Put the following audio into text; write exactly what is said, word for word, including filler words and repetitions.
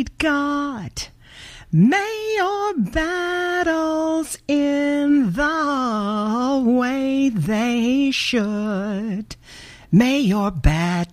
great God, may your battles in the way they should. May your battles